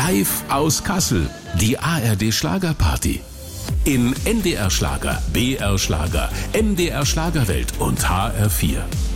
Live aus Kassel, die ARD Schlagerparty. In NDR Schlager, BR Schlager, MDR Schlagerwelt und HR4.